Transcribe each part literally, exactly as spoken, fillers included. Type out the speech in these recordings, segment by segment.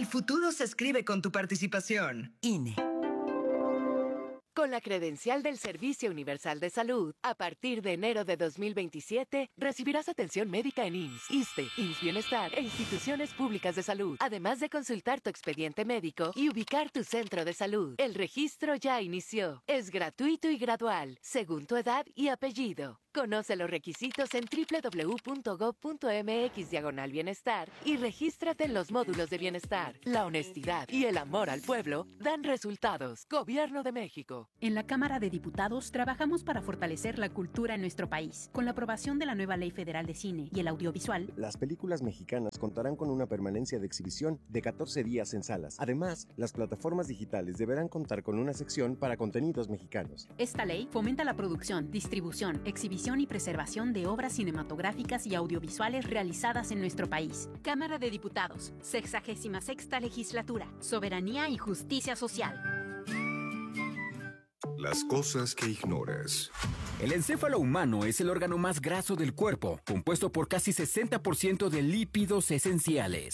futuro se escribe con tu participación. I N E. Con la credencial del Servicio Universal de Salud, a partir de enero de dos mil veintisiete, recibirás atención médica en I M S S, ISSSTE, I M S S Bienestar e instituciones públicas de salud, además de consultar tu expediente médico y ubicar tu centro de salud. El registro ya inició. Es gratuito y gradual, según tu edad y apellido. Conoce los requisitos en doble u doble u doble u punto gob punto eme equis diagonal bienestar y regístrate en los módulos de bienestar. La honestidad y el amor al pueblo dan resultados. Gobierno de México. En la Cámara de Diputados trabajamos para fortalecer la cultura en nuestro país. Con la aprobación de la nueva Ley Federal de Cine y el audiovisual, las películas mexicanas contarán con una permanencia de exhibición de catorce días en salas. Además, las plataformas digitales deberán contar con una sección para contenidos mexicanos. Esta ley fomenta la producción, distribución, exhibición y preservación de obras cinematográficas y audiovisuales realizadas en nuestro país. Cámara de Diputados, sexagésima sexta legislatura, soberanía y justicia social. Las cosas que ignoras. El encéfalo humano es el órgano más graso del cuerpo, compuesto por casi sesenta por ciento de lípidos esenciales.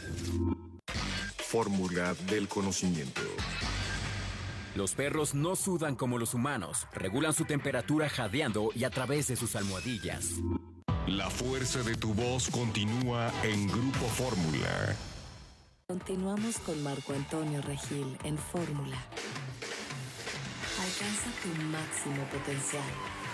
Fórmula del conocimiento. Los perros no sudan como los humanos, regulan su temperatura jadeando y a través de sus almohadillas. La fuerza de tu voz continúa en Grupo Fórmula. Continuamos con Marco Antonio Regil en Fórmula. Alcanza tu máximo potencial.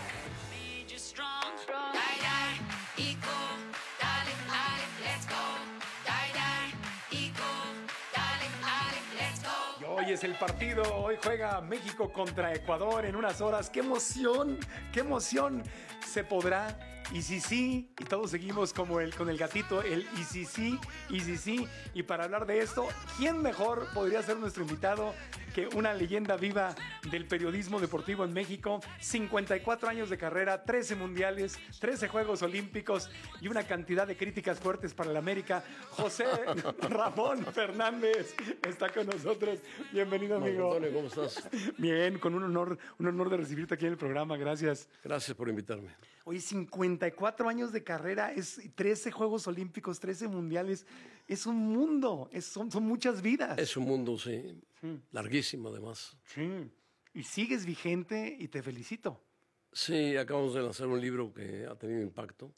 Hoy es el partido, hoy juega México contra Ecuador en unas horas. ¡Qué emoción! ¡Qué emoción! ¿Se podrá? Y si sí, y todos seguimos como el, con el gatito, el y si sí, y si sí. Y para hablar de esto, ¿quién mejor podría ser nuestro invitado que una leyenda viva del periodismo deportivo en México? cincuenta y cuatro años de carrera, trece mundiales, trece Juegos Olímpicos y una cantidad de críticas fuertes para el América. José Ramón Fernández está con nosotros. Bienvenido, amigo. Antonio, ¿cómo estás? Bien, con un honor, un honor de recibirte aquí en el programa. Gracias. Gracias por invitarme. Oye, cincuenta y cuatro años de carrera, es trece Juegos Olímpicos, trece mundiales. Es un mundo, es, son, son muchas vidas. Es un mundo, sí. sí. Larguísimo, además. Sí. Y sigues vigente y te felicito. Sí, acabamos de lanzar un libro que ha tenido impacto.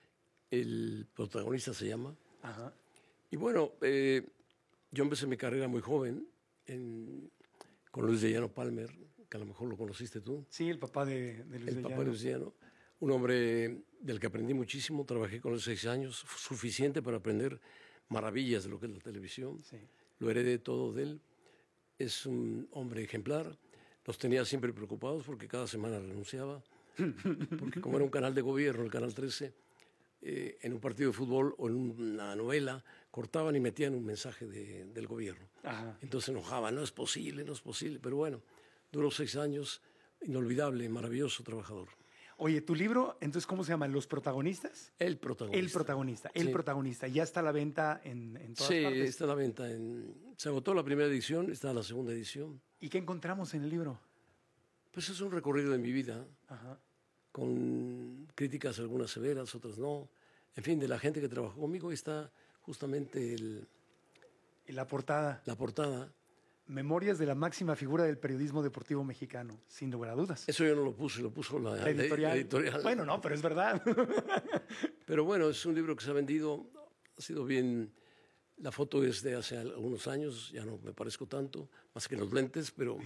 El protagonista se llama. Ajá. Y bueno, eh, yo empecé mi carrera muy joven en, con Luis de Llano Palmer, que a lo mejor lo conociste tú. Sí, el papá de, de Luis el de papá Llano. de Luis de Llano. Un hombre del que aprendí muchísimo, trabajé con él seis años, suficiente para aprender maravillas de lo que es la televisión. Sí. Lo heredé todo de él. Es un hombre ejemplar. Nos tenía siempre preocupados porque cada semana renunciaba. Porque como era un canal de gobierno, el Canal trece, eh, en un partido de fútbol o en una novela, cortaban y metían un mensaje de, del gobierno. Ajá. Entonces se enojaba, no es posible, no es posible. Pero bueno, duró seis años, inolvidable, maravilloso trabajador. Oye, ¿tu libro, entonces, cómo se llama? ¿Los protagonistas? El protagonista. El protagonista, el sí. protagonista. ¿Ya está a la venta en, en todas sí, partes? Sí, está a la venta. En... Se agotó la primera edición, está la segunda edición. ¿Y qué encontramos en el libro? Pues es un recorrido de mi vida, Ajá. con críticas algunas severas, otras no. En fin, de la gente que trabajó conmigo está justamente el... ¿Y la portada? La portada. Memorias de la máxima figura del periodismo deportivo mexicano, sin lugar a dudas. Eso yo no lo puse, lo puso la, la, editorial. la editorial. Bueno, no, pero es verdad. Pero bueno, es un libro que se ha vendido, ha sido bien... La foto es de hace algunos años, ya no me parezco tanto, más que los lentes, pero...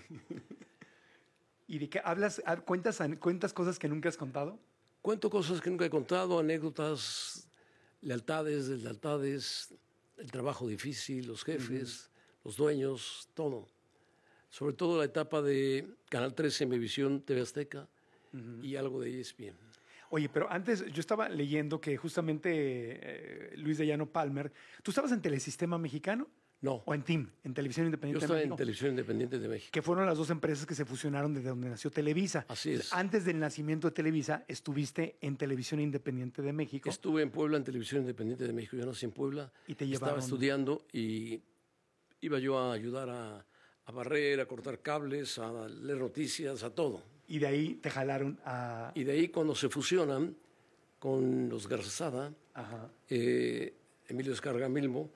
¿Y de qué hablas? ¿Cuentas, ¿Cuentas cosas que nunca has contado? Cuento cosas que nunca he contado, anécdotas, lealtades, deslealtades, el trabajo difícil, los jefes... Uh-huh. Los dueños, todo. Sobre todo la etapa de Canal trece, Mevisión, T V Azteca uh-huh. y algo de E S P N. Oye, pero antes yo estaba leyendo que justamente eh, Luis de Llano Palmer, ¿tú estabas en Telesistema Mexicano? No. ¿O en T I M, en Televisión Independiente de México? Yo estaba en Televisión Independiente de México. Que fueron las dos empresas que se fusionaron desde donde nació Televisa. Así es. Antes del nacimiento de Televisa, estuviste en Televisión Independiente de México. Estuve en Puebla, en Televisión Independiente de México. Yo nací en Puebla. Y te llevaron... Estaba estudiando y... Iba yo a ayudar a, a barrer, a cortar cables, a leer noticias, a todo. Y de ahí te jalaron a... Y de ahí cuando se fusionan con los Garzazada, eh, Emilio Escarga Milmo,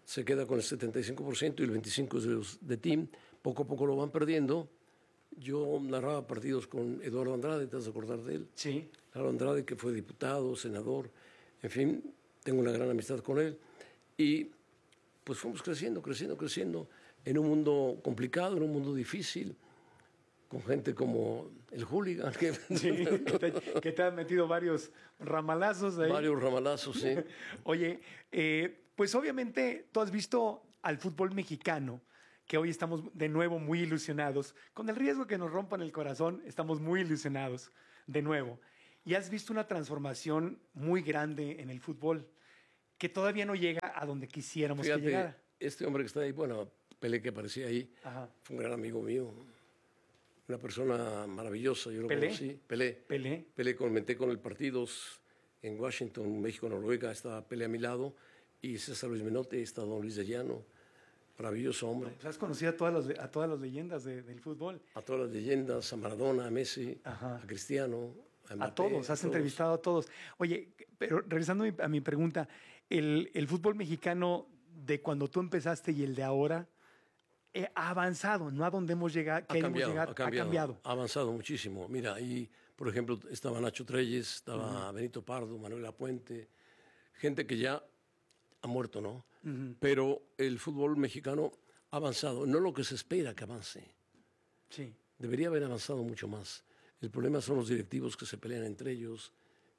se queda con el setenta y cinco por ciento y el veinticinco por ciento es de, los, de Team. Poco a poco lo van perdiendo. Yo narraba partidos con Eduardo Andrade, ¿te vas a acordar de él? Sí. Eduardo Andrade, que fue diputado, senador, en fin, tengo una gran amistad con él. Y pues fuimos creciendo, creciendo, creciendo en un mundo complicado, en un mundo difícil, con gente como el hooligan. Que, sí, que, te, que te han metido varios ramalazos ahí. Varios ramalazos, sí. Oye, eh, pues obviamente tú has visto al fútbol mexicano, que hoy estamos de nuevo muy ilusionados. Con el riesgo que nos rompan el corazón, estamos muy ilusionados de nuevo. Y has visto una transformación muy grande en el fútbol, que todavía no llega a donde quisiéramos Fíjate, que llegara. Este hombre que está ahí, bueno, Pelé, que aparecía ahí, Ajá. fue un gran amigo mío. Una persona maravillosa, yo lo ¿Pelé? conocí. Pelé. Pelé. Pelé, comenté con el partido en Washington, México, Noruega, estaba Pelé a mi lado, y César Luis Menotti, está don Luis de Llano, maravilloso hombre. Pues has conocido a todas las, a todas las leyendas de, del fútbol. A todas las leyendas, a Maradona, a Messi, Ajá. a Cristiano, a Mbappé. A todos, has a todos. entrevistado a todos. Oye, pero regresando a mi, a mi pregunta, el, el fútbol mexicano de cuando tú empezaste y el de ahora, Eh, ha avanzado, no a donde hemos llegado, Ha que cambiado, hemos llegado, ha cambiado, ha cambiado. ha avanzado muchísimo. Mira, ahí, por ejemplo, estaba Nacho Treyes, estaba uh-huh. Benito Pardo, Manuel Lapuente, gente que ya ha muerto, ¿no? Uh-huh. Pero el fútbol mexicano ha avanzado, no lo que se espera que avance. Sí. Debería haber avanzado mucho más. El problema son los directivos que se pelean entre ellos,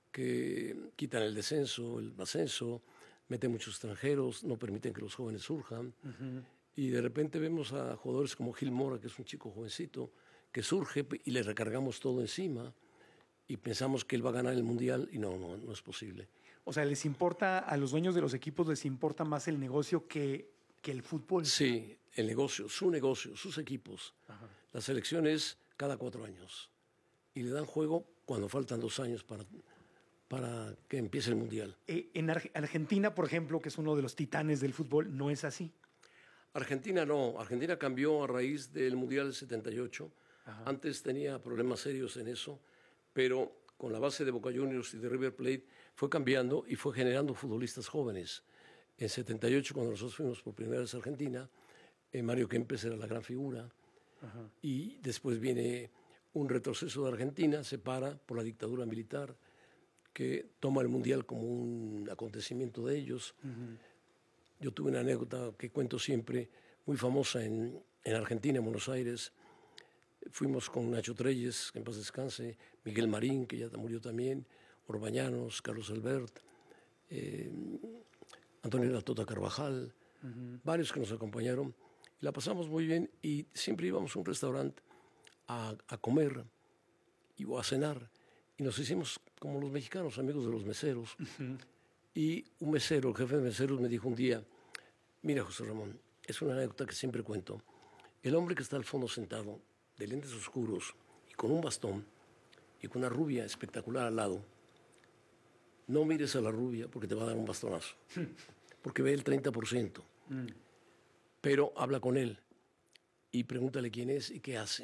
que quitan el descenso, el ascenso, meten muchos extranjeros, no permiten que los jóvenes surjan. Uh-huh. Y de repente vemos a jugadores como Gil Mora, que es un chico jovencito, que surge y le recargamos todo encima y pensamos que él va a ganar el Mundial y no, no, no es posible. O sea, les importa, a los dueños de los equipos les importa más el negocio que, que el fútbol. Sí, el negocio, su negocio, sus equipos. Ajá. La selección es cada cuatro años y le dan juego cuando faltan dos años para, para que empiece el Mundial. Eh, en Ar- Argentina, por ejemplo, que es uno de los titanes del fútbol, no es así. Argentina no, Argentina cambió a raíz del Mundial del setenta y ocho. Ajá. Antes tenía problemas serios en eso, pero con la base de Boca Juniors y de River Plate fue cambiando y fue generando futbolistas jóvenes. En setenta y ocho, cuando nosotros fuimos por primera vez a Argentina, eh, Mario Kempes era la gran figura. Ajá. Y después viene un retroceso de Argentina, se para por la dictadura militar, que toma el Mundial como un acontecimiento de ellos. Uh-huh. Yo tuve una anécdota que cuento siempre, muy famosa en, en Argentina, en Buenos Aires. Fuimos con Nacho Treyes, que en paz descanse, Miguel Marín, que ya murió también, Orbañanos, Carlos Albert, eh, Antonio La Tota Carvajal, uh-huh. varios que nos acompañaron. Y la pasamos muy bien y siempre íbamos a un restaurante a, a comer y, o a cenar. Y nos hicimos como los mexicanos, amigos de los meseros. Uh-huh. Y un mesero, el jefe de meseros, me dijo un día, mira, José Ramón, es una anécdota que siempre cuento. El hombre que está al fondo sentado, de lentes oscuros y con un bastón y con una rubia espectacular al lado, no mires a la rubia porque te va a dar un bastonazo, porque ve el treinta por ciento. Mm. Pero habla con él y pregúntale quién es y qué hace.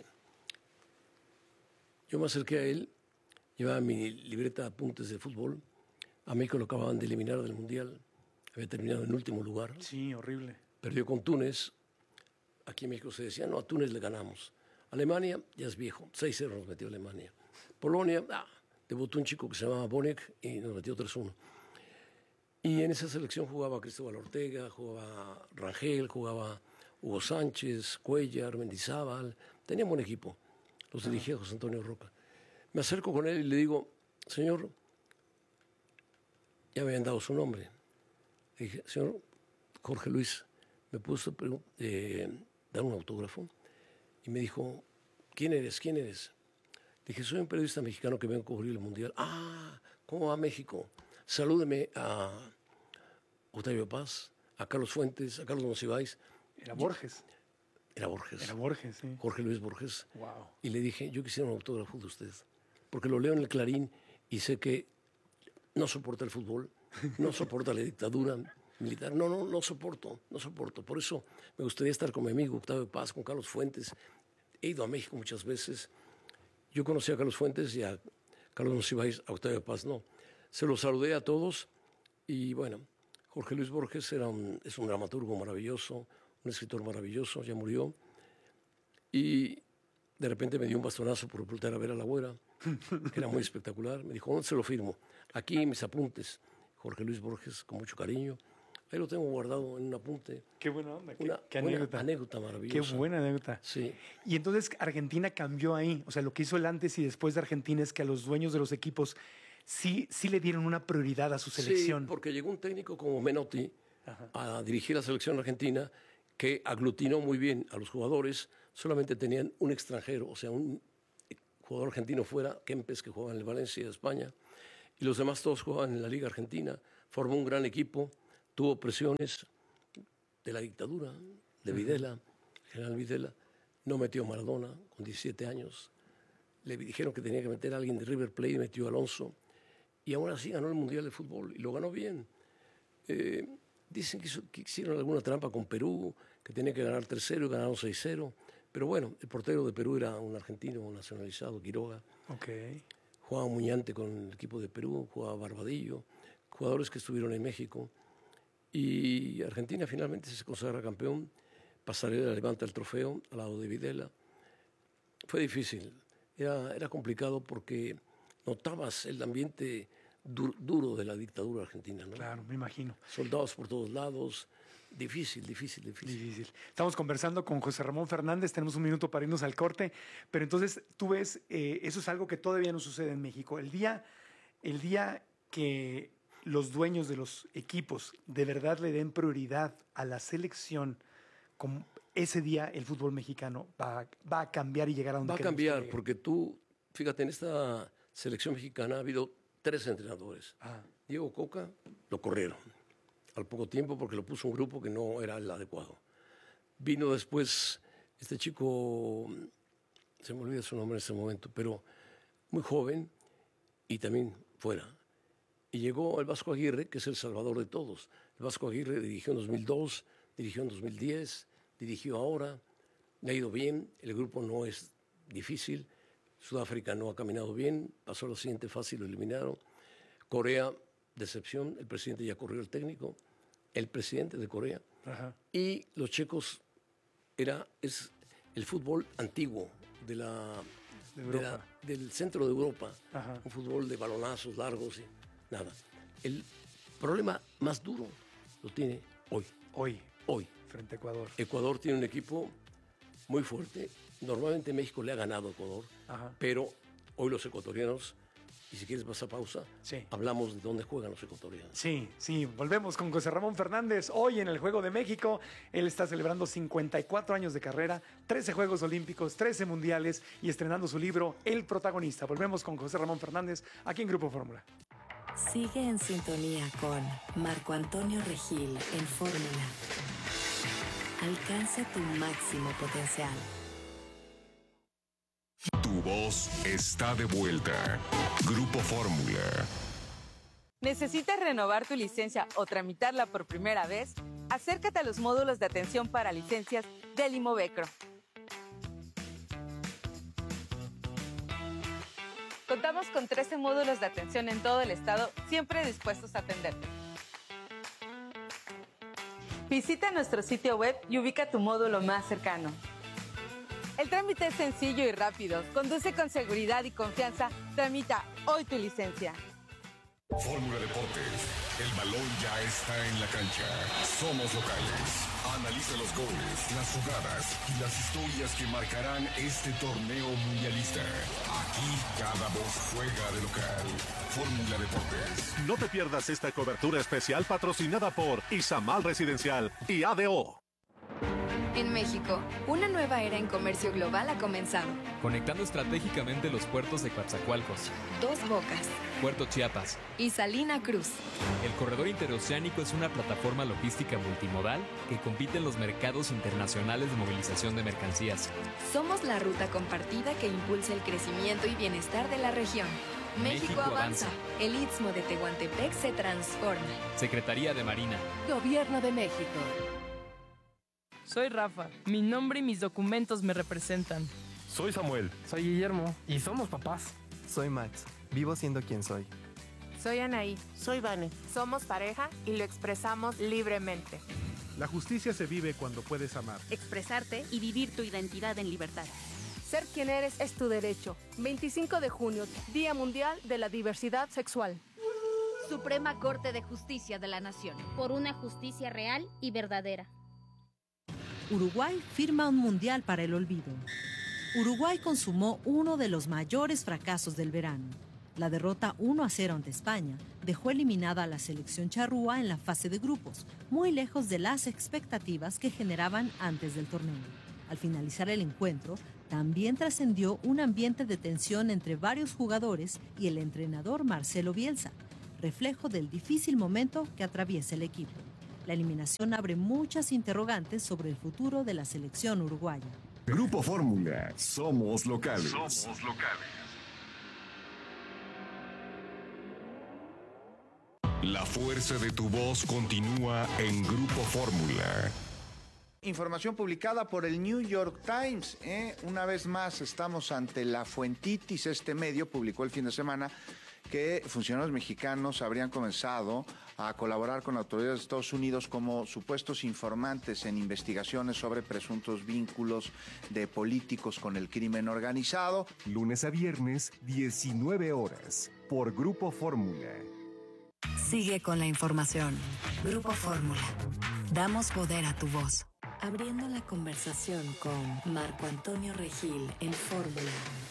Yo me acerqué a él, llevaba mi libreta de apuntes de fútbol. A México lo acababan de eliminar del Mundial. Había terminado en último lugar. Sí, horrible. Perdió con Túnez. Aquí en México se decía, no, a Túnez le ganamos. Alemania ya es viejo. seis cero nos metió Alemania. Polonia, ah, debutó un chico que se llamaba Bonek y nos metió tres uno. Y en esa selección jugaba Cristóbal Ortega, jugaba Rangel, jugaba Hugo Sánchez, Cuellar, Mendizábal. Tenía un buen equipo. Los dirigía José Antonio Roca. Me acerco con él y le digo, señor, ya me habían dado su nombre. Le dije, señor Jorge Luis, ¿me puede usted eh, dar un autógrafo? Y me dijo, ¿quién eres? ¿Quién eres? Le dije, soy un periodista mexicano que vengo a cubrir el Mundial. Ah, ¿cómo va México? Salúdeme a Octavio Paz, a Carlos Fuentes, a Carlos Monsiváis. Era Borges. Era Borges. Era Borges, sí. Jorge Luis Borges. Wow. Y le dije, yo quisiera un autógrafo de usted, porque lo leo en el Clarín y sé que no soporta el fútbol, no soporta la dictadura militar. No, no, no soporto, no soporto. Por eso me gustaría estar con mi amigo Octavio Paz, con Carlos Fuentes. He ido a México muchas veces. Yo conocí a Carlos Fuentes y a Carlos Monsiváis, a Octavio Paz no. Se los saludé a todos y bueno, Jorge Luis Borges era un, es un dramaturgo maravilloso, un escritor maravilloso, ya murió. Y de repente me dio un bastonazo por voltear a ver a la güera, que era muy espectacular. Me dijo, ¿dónde se lo firmo? Aquí mis apuntes. Jorge Luis Borges, con mucho cariño. Ahí lo tengo guardado en un apunte. Qué buena onda. Qué, Una qué buena anécdota. anécdota maravillosa. Qué buena anécdota. Sí. Y entonces Argentina cambió ahí. O sea, lo que hizo el antes y después de Argentina es que a los dueños de los equipos sí, sí le dieron una prioridad a su selección. Sí, porque llegó un técnico como Menotti Ajá. a dirigir la selección argentina que aglutinó muy bien a los jugadores. Solamente tenían un extranjero, o sea, un jugador argentino fuera, Kempes, que jugaba en el Valencia de España, y los demás todos jugaban en la Liga Argentina. Formó un gran equipo, tuvo presiones de la dictadura, de Videla, uh-huh. general Videla. No metió a Maradona con diecisiete años. Le dijeron que tenía que meter a alguien de River Plate y metió a Alonso. Y aún así ganó el Mundial de Fútbol y lo ganó bien. Eh, dicen que, hizo, que hicieron alguna trampa con Perú, que tenía que ganar tres cero y ganaron seis cero. Pero bueno, el portero de Perú era un argentino nacionalizado, Quiroga. Okay. Jugaba Muñante con el equipo de Perú, jugaba Barbadillo, jugadores que estuvieron en México. Y Argentina finalmente se consagra campeón. Pasarela levanta el trofeo al lado de Videla. Fue difícil, era, era complicado porque notabas el ambiente du- duro de la dictadura argentina, ¿no? Claro, me imagino. Soldados por todos lados. Difícil, difícil, difícil. Difícil. Estamos conversando con José Ramón Fernández, tenemos un minuto para irnos al corte, pero entonces tú ves, eh, eso es algo que todavía no sucede en México. El día, el día que los dueños de los equipos de verdad le den prioridad a la selección, como ese día el fútbol mexicano va, va a cambiar y llegar a donde Va a queremos cambiar, que llegue. porque tú, fíjate, en esta selección mexicana ha habido tres entrenadores. Ah. Diego Coca lo corrieron al poco tiempo porque lo puso un grupo que no era el adecuado. Vino después este chico, se me olvida su nombre en este momento, pero muy joven y también fuera. Y llegó el Vasco Aguirre, que es el salvador de todos. El Vasco Aguirre dirigió en dos mil dos, dirigió en dos mil diez, dirigió ahora, le ha ido bien, el grupo no es difícil, Sudáfrica no ha caminado bien, pasó a la siguiente fase y lo eliminaron. Corea, decepción, el presidente ya corrió el técnico, el presidente de Corea. Ajá. Y los checos era, es el fútbol antiguo de la, de de la, del centro de Europa, Ajá. un fútbol de balonazos largos y nada. El problema más duro lo tiene hoy. Hoy. Hoy. Frente a Ecuador. Ecuador tiene un equipo muy fuerte. Normalmente México le ha ganado a Ecuador, Ajá. pero hoy los ecuatorianos, y si quieres vas a pausa, sí. hablamos de dónde juegan los ecuatorianos. Sí, sí, volvemos con José Ramón Fernández. Hoy en el Juego de México, él está celebrando cincuenta y cuatro años de carrera, trece Juegos Olímpicos, trece Mundiales y estrenando su libro El Protagonista. Volvemos con José Ramón Fernández aquí en Grupo Fórmula. Sigue en sintonía con Marco Antonio Regil en Fórmula. Alcanza tu máximo potencial. Tu voz está de vuelta. Grupo Fórmula. ¿Necesitas renovar tu licencia o tramitarla por primera vez? Acércate a los módulos de atención para licencias del Imovecro. Contamos con trece módulos de atención en todo el estado, siempre dispuestos a atenderte. Visita nuestro sitio web y ubica tu módulo más cercano. El trámite es sencillo y rápido. Conduce con seguridad y confianza. Tramita hoy tu licencia. Fórmula Deportes. El balón ya está en la cancha. Somos locales. Analiza los goles, las jugadas y las historias que marcarán este torneo mundialista. Aquí cada voz juega de local. Fórmula Deportes. No te pierdas esta cobertura especial patrocinada por Izamal Residencial y A D O. En México, una nueva era en comercio global ha comenzado. Conectando estratégicamente los puertos de Coatzacoalcos, Dos Bocas Puerto Chiapas y Salina Cruz. El corredor interoceánico es una plataforma logística multimodal que compite en los mercados internacionales de movilización de mercancías. Somos la ruta compartida que impulsa el crecimiento y bienestar de la región. México, México avanza. avanza. El Istmo de Tehuantepec se transforma. Secretaría de Marina. Gobierno de México. Soy Rafa. Mi nombre y mis documentos me representan. Soy Samuel. Soy Guillermo. Y somos papás. Soy Max. Vivo siendo quien soy. Soy Anaí. Soy Vane. Somos pareja y lo expresamos libremente. La justicia se vive cuando puedes amar. Expresarte y vivir tu identidad en libertad. Ser quien eres es tu derecho. veinticinco de junio, Día Mundial de la Diversidad Sexual. Suprema Corte de Justicia de la Nación. Por una justicia real y verdadera. Uruguay firma un mundial para el olvido. Uruguay consumó uno de los mayores fracasos del verano. La derrota uno a cero ante España dejó eliminada a la selección charrúa en la fase de grupos, muy lejos de las expectativas que generaban antes del torneo. Al finalizar el encuentro, también trascendió un ambiente de tensión entre varios jugadores y el entrenador Marcelo Bielsa, reflejo del difícil momento que atraviesa el equipo. La eliminación abre muchas interrogantes sobre el futuro de la selección uruguaya. Grupo Fórmula, somos locales. Somos locales. La fuerza de tu voz continúa en Grupo Fórmula. Información publicada por el New York Times. ¿eh? Una vez más estamos ante la fuentitis. Este medio publicó el fin de semana que funcionarios mexicanos habrían comenzado a colaborar con autoridades de Estados Unidos como supuestos informantes en investigaciones sobre presuntos vínculos de políticos con el crimen organizado. Lunes a viernes, diecinueve horas, por Grupo Fórmula. Sigue con la información. Grupo Fórmula. Damos poder a tu voz. Abriendo la conversación con Marco Antonio Regil en Fórmula.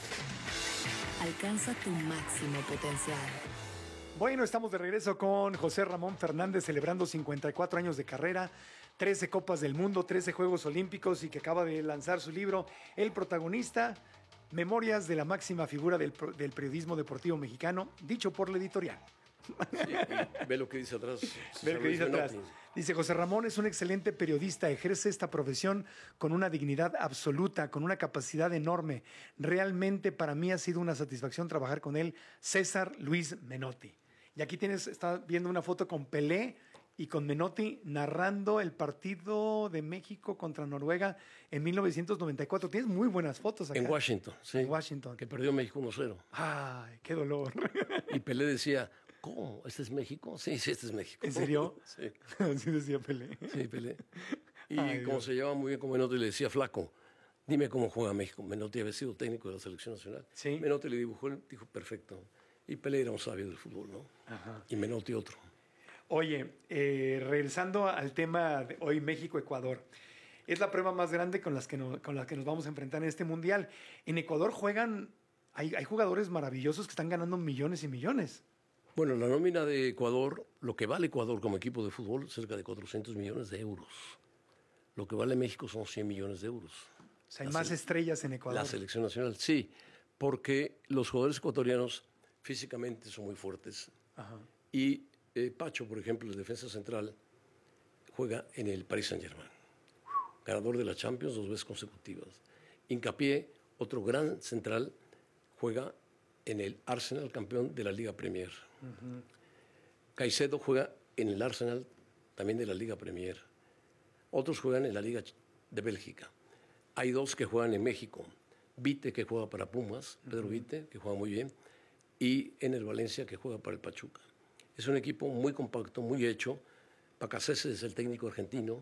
Alcanza tu máximo potencial. Bueno, estamos de regreso con José Ramón Fernández celebrando cincuenta y cuatro años de carrera, trece Copas del Mundo, trece Juegos Olímpicos y que acaba de lanzar su libro El Protagonista, Memorias de la máxima figura del, del periodismo deportivo mexicano, dicho por la editorial. Sí, ve lo que dice atrás. Ve lo que dice atrás. Dice, José Ramón es un excelente periodista, ejerce esta profesión con una dignidad absoluta, con una capacidad enorme. Realmente para mí ha sido una satisfacción trabajar con él, César Luis Menotti. Y aquí tienes, está viendo una foto con Pelé y con Menotti narrando el partido de México contra Noruega en mil novecientos noventa y cuatro. Tienes muy buenas fotos acá. En Washington, sí. En Washington. Que perdió México uno cero. Ay, qué dolor. Y Pelé decía, ¿cómo? ¿Este es México? Sí, sí, este es México. ¿En serio? Sí. Así decía Pelé. Sí, Pelé. Y Ay, como Dios. se llevaba muy bien con Menotti, le decía, flaco, dime cómo juega México. Menotti había sido técnico de la selección nacional. Sí. Menotti le dibujó, él dijo, perfecto. Y Pelé era un sabio del fútbol, ¿no? Ajá. Y Menotti otro. Oye, eh, regresando al tema de hoy, México-Ecuador. Es la prueba más grande con, las que no- con la que nos vamos a enfrentar en este Mundial. En Ecuador juegan, hay, hay jugadores maravillosos que están ganando millones y millones. Bueno, la nómina de Ecuador, lo que vale Ecuador como equipo de fútbol, cerca de cuatrocientos millones de euros. Lo que vale México son cien millones de euros. O sea, hay La más sele- estrellas en Ecuador. La selección nacional, sí, porque los jugadores ecuatorianos físicamente son muy fuertes. Ajá. Y eh, Pacho, por ejemplo, el defensa central, juega en el Paris Saint-Germain. Ganador de la Champions dos veces consecutivas. Hincapié, otro gran central, juega en el Arsenal, campeón de la Liga Premier. Ujú. Caicedo juega en el Arsenal, también de la Liga Premier. Otros juegan en la Liga de Bélgica. Hay dos que juegan en México. Vite, que juega para Pumas, Pedro Vite, que juega muy bien, y en el Valencia, que juega para el Pachuca. Es un equipo muy compacto, muy hecho. Bacacese es el técnico argentino,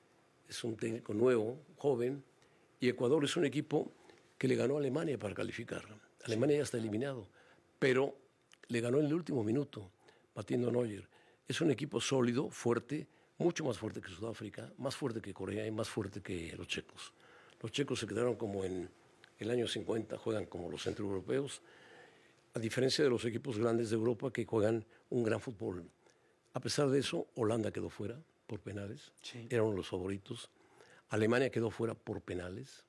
es un técnico nuevo, joven, y Ecuador es un equipo que le ganó a Alemania para calificar. Alemania ya está eliminado, pero le ganó en el último minuto, batiendo a Neuer. Es un equipo sólido, fuerte, mucho más fuerte que Sudáfrica, más fuerte que Corea y más fuerte que los checos. Los checos se quedaron como en el año cincuenta, juegan como los centroeuropeos, a diferencia de los equipos grandes de Europa que juegan un gran fútbol. A pesar de eso, Holanda quedó fuera por penales, Sí. era uno de los favoritos. Alemania quedó fuera por penales.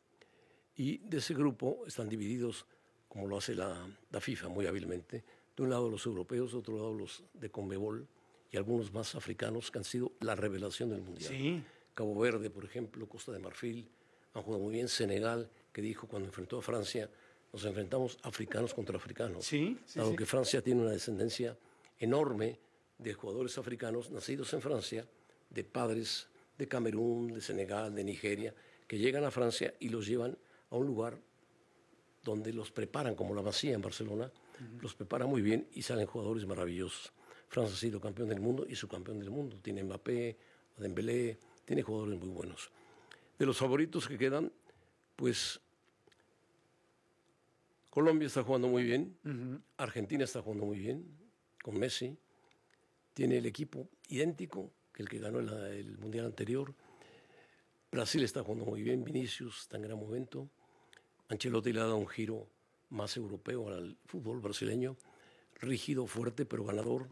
Y de ese grupo están divididos, como lo hace la, la FIFA muy hábilmente, de un lado los europeos, de otro lado los de Conmebol y algunos más africanos que han sido la revelación del Mundial. Sí. Cabo Verde, por ejemplo, Costa de Marfil, han jugado muy bien. Senegal, que dijo cuando enfrentó a Francia, nos enfrentamos africanos contra africanos. Sí, sí, Dado sí. que Francia tiene una descendencia enorme de jugadores africanos nacidos en Francia, de padres de Camerún, de Senegal, de Nigeria, que llegan a Francia y los llevan a un lugar donde los preparan, como la Masía en Barcelona, Uh-huh. Los prepara muy bien y salen jugadores maravillosos. Francia ha sido campeón del mundo y subcampeón del mundo. Tiene Mbappé, Dembélé, tiene jugadores muy buenos. De los favoritos que quedan, pues Colombia está jugando muy bien, uh-huh. Argentina está jugando muy bien, con Messi. Tiene el equipo idéntico que el que ganó el, el Mundial anterior. Brasil está jugando muy bien, Vinicius está en gran momento. Ancelotti le ha dado un giro más europeo al fútbol brasileño, rígido, fuerte, pero ganador.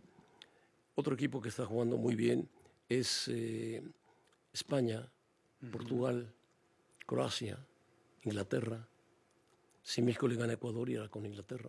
Otro equipo que está jugando muy bien es eh, España, uh-huh. Portugal, Croacia, Inglaterra. Si México le gana a Ecuador, irá con Inglaterra.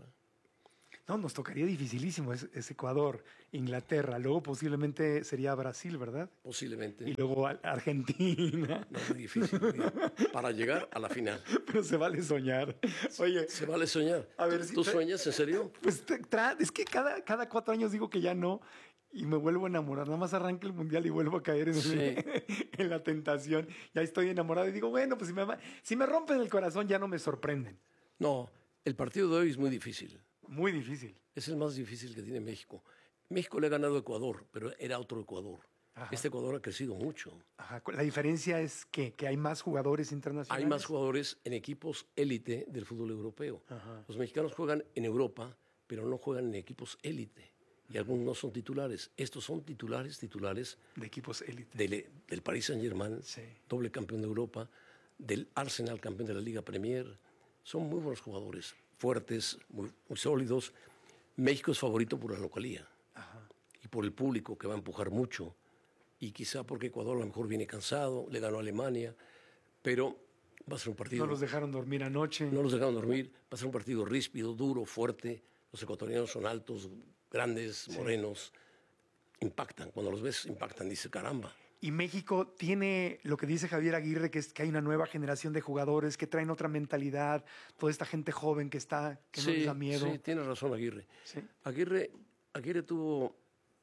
No, nos tocaría dificilísimo, es, es Ecuador, Inglaterra, luego posiblemente sería Brasil, ¿verdad? Posiblemente. Y luego Argentina. No, muy difícil, muy, para llegar a la final. Pero se vale soñar. Oye, se vale soñar. A ver, ¿Tú si sueñas, en serio? Pues tra- es que cada, cada cuatro años digo que ya no y me vuelvo a enamorar. Nada más arranca el Mundial y vuelvo a caer en, sí. en la tentación. Ya estoy enamorado y digo, bueno, pues si me, si me rompen el corazón ya no me sorprenden. No, el partido de hoy es muy difícil. Muy difícil. Es el más difícil que tiene México. México le ha ganado a Ecuador, pero era otro Ecuador. Ajá. Este Ecuador ha crecido mucho. Ajá. La diferencia es que, que hay más jugadores internacionales. Hay más jugadores en equipos élite del fútbol europeo. Ajá. Los mexicanos juegan en Europa, pero no juegan en equipos élite. Y algunos no son titulares. Estos son titulares, titulares. De equipos élite. Del, del Paris Saint-Germain, sí. Doble campeón de Europa, del Arsenal, campeón de la Liga Premier. Son muy buenos jugadores, fuertes, muy, muy sólidos. México es favorito por la localía. Ajá. Y por el público que va a empujar mucho. Y quizá porque Ecuador a lo mejor viene cansado, le ganó a Alemania, pero va a ser un partido... No los dejaron dormir anoche. No los dejaron dormir, va a ser un partido ríspido, duro, fuerte. Los ecuatorianos son altos, grandes, sí. morenos. Impactan, cuando los ves impactan, dice caramba. Y México tiene lo que dice Javier Aguirre, que es que hay una nueva generación de jugadores que traen otra mentalidad, toda esta gente joven que está, que sí, no les da miedo. Sí, tiene razón Aguirre. ¿Sí? Aguirre. Aguirre tuvo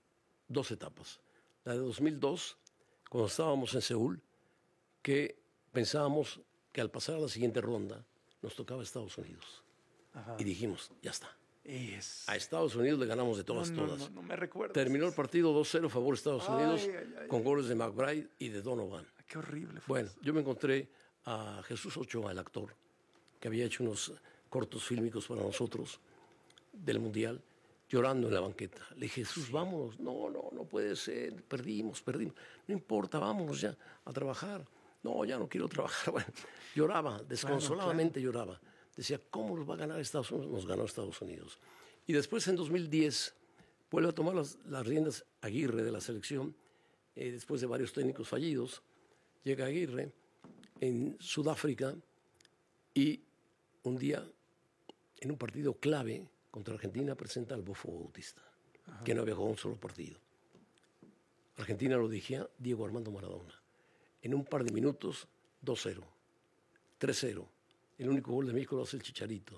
dos etapas. La de dos mil dos, cuando estábamos en Seúl, que pensábamos que al pasar a la siguiente ronda nos tocaba Estados Unidos. Ajá. Y dijimos, ya está. Es... A Estados Unidos le ganamos de todas, no, no, todas. No, no me recuerdo. Terminó el partido dos cero a favor de Estados ay, Unidos, ay, ay, con ay. goles de McBride y de Donovan. Qué horrible fue. Bueno, yo me encontré a Jesús Ochoa, el actor, que había hecho unos cortos fílmicos para nosotros del Mundial, llorando en la banqueta. Le dije, Jesús, sí. vámonos. No, no, no puede ser. Perdimos, perdimos. No importa, vámonos ya a trabajar. No, ya no quiero trabajar. Bueno, lloraba, desconsoladamente claro, claro. lloraba. Decía, ¿cómo nos va a ganar Estados Unidos? Nos ganó Estados Unidos. Y después, en dos mil diez, vuelve a tomar las, las riendas Aguirre de la selección, eh, después de varios técnicos fallidos. Llega Aguirre en Sudáfrica y un día, en un partido clave contra Argentina, presenta al Bofo Bautista, Ajá. que no había jugado un solo partido. Argentina lo dirigía Diego Armando Maradona. En un par de minutos, dos cero, tres cero. El único gol de México lo hace el Chicharito.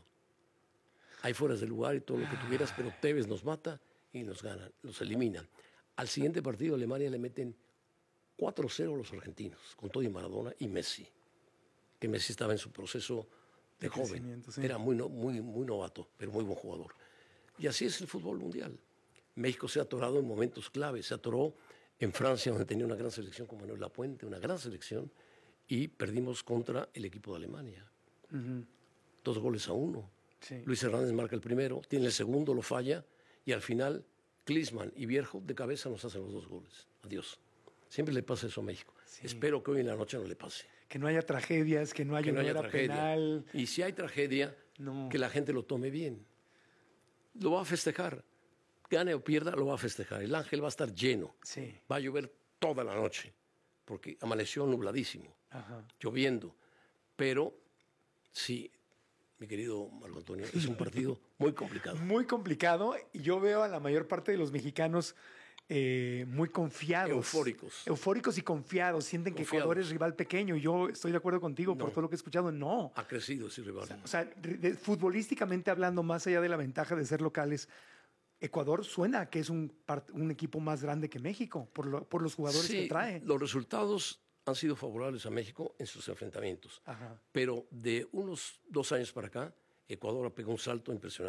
Hay fueras de lugar y todo lo que tuvieras, pero Tevez nos mata y nos ganan, los eliminan. Al siguiente partido, Alemania le meten cuatro cero a los argentinos, con todo y Maradona y Messi. Que Messi estaba en su proceso de, de joven. Sí. Era muy, muy, muy novato, pero muy buen jugador. Y así es el fútbol mundial. México se ha atorado en momentos claves. Se atoró en Francia, donde tenía una gran selección como Manuel Lapuente, una gran selección, y perdimos contra el equipo de Alemania. Uh-huh. Dos goles a uno. Sí. Luis Hernández marca el primero, tiene el segundo, lo falla, y al final Klinsmann y Vierjo de cabeza nos hacen los dos goles. Adiós. Siempre le pasa eso a México. Sí. Espero que hoy en la noche no le pase. Que no haya tragedias, que no haya, que no haya tragedia. Penal. Y si hay tragedia, no. que la gente lo tome bien. Lo va a festejar. Gane o pierda, lo va a festejar. El Ángel va a estar lleno. Sí. Va a llover toda la noche, porque amaneció nubladísimo, Ajá. lloviendo. Pero sí, mi querido Marco Antonio, es un partido muy complicado. Muy complicado, y yo veo a la mayor parte de los mexicanos eh, muy confiados. Eufóricos. Eufóricos y confiados. Sienten confiados. que Ecuador es rival pequeño. Yo estoy de acuerdo contigo no. por todo lo que he escuchado. No. Ha crecido ese rival. O sea, o sea de, futbolísticamente hablando, más allá de la ventaja de ser locales, Ecuador suena que es un, un equipo más grande que México, por, lo, por los jugadores sí, que trae. Los resultados han sido favorables a México en sus enfrentamientos. Ajá. Pero de unos dos años para acá, Ecuador ha pegado un salto impresionante.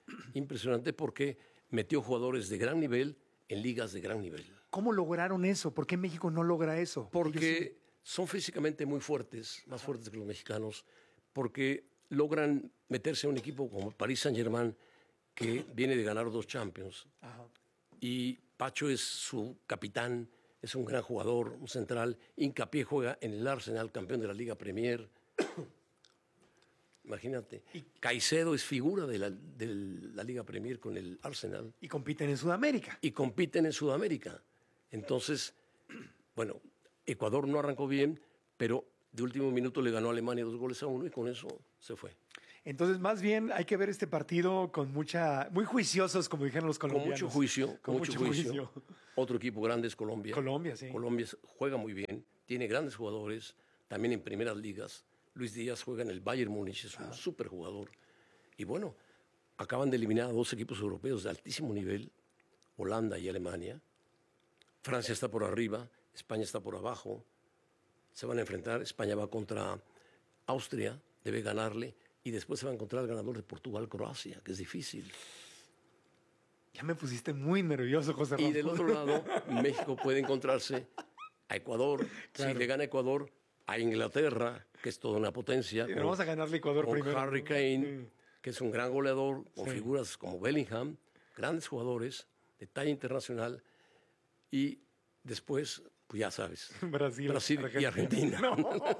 impresionante porque metió jugadores de gran nivel en ligas de gran nivel. ¿Cómo lograron eso? ¿Por qué México no logra eso? Porque Ellos... son físicamente muy fuertes, más Ajá. fuertes que los mexicanos, porque logran meterse a un equipo como Paris Saint-Germain, que viene de ganar dos Champions. Ajá. Y Pacho es su capitán, es un gran jugador, un central. Hincapié juega en el Arsenal, campeón de la Liga Premier. Imagínate. Y Caicedo es figura de la, de la Liga Premier con el Arsenal. Y compiten en Sudamérica. Y compiten en Sudamérica. Entonces, bueno, Ecuador no arrancó bien, pero de último minuto le ganó a Alemania dos goles a uno y con eso se fue. Entonces, más bien hay que ver este partido con mucha, muy juiciosos, como dijeron los colombianos. Con mucho juicio, con mucho, mucho juicio. juicio. Otro equipo grande es Colombia. Colombia, sí. Colombia juega muy bien, tiene grandes jugadores, también en primeras ligas. Luis Díaz juega en el Bayern Múnich, es un ah. súper jugador. Y bueno, acaban de eliminar a dos equipos europeos de altísimo nivel, Holanda y Alemania. Francia está por arriba, España está por abajo. Se van a enfrentar, España va contra Austria, debe ganarle. Y después se va a encontrar el ganador de Portugal-Croacia, que es difícil. Ya me pusiste muy nervioso, José Ramón. Y del otro lado, México puede encontrarse a Ecuador. Claro. Si le gana Ecuador, a Inglaterra, que es toda una potencia. Sí, con, vamos a ganarle a Ecuador con primero. Harry Kane, sí. que es un gran goleador, con sí. figuras como Bellingham, grandes jugadores de talla internacional. Y después, pues ya sabes, Brasil, Brasil Argentina. y Argentina. No.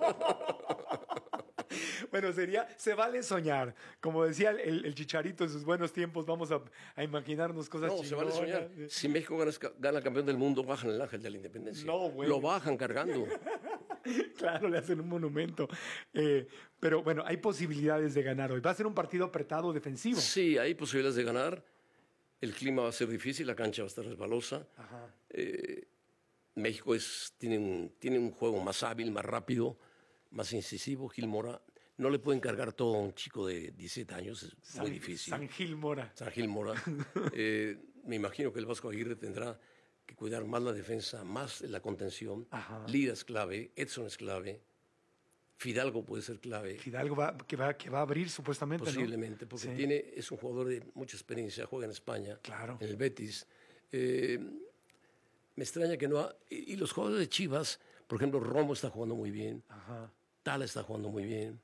Bueno, sería, se vale soñar. Como decía el, el Chicharito en sus buenos tiempos, vamos a, a imaginarnos cosas No, chingonas. se vale soñar. Si México gana, gana campeón del mundo, bajan el ángel de la independencia. No, güey. Lo bajan cargando. Claro, le hacen un monumento. Eh, pero bueno, hay posibilidades de ganar hoy. Va a ser un partido apretado defensivo. Sí, hay posibilidades de ganar. El clima va a ser difícil, la cancha va a estar resbalosa. Ajá. Eh, México es, tiene, un, tiene un juego más hábil, más rápido, más incisivo. Gil Mora, no le pueden cargar todo a un chico de diecisiete años, es San, muy difícil. San Gil Mora. San Gil Mora. eh, me imagino que el Vasco Aguirre tendrá que cuidar más la defensa, más la contención. Ajá. Lira es clave, Edson es clave, Fidalgo puede ser clave. Fidalgo va, que, va, que va a abrir supuestamente, Posiblemente, ¿no? Porque sí. tiene, es un jugador de mucha experiencia, juega en España, claro. en el Betis. Eh, me extraña que no... Ha, y, y los jugadores de Chivas, por ejemplo, Romo está jugando muy bien, Ajá. Tala está jugando muy bien.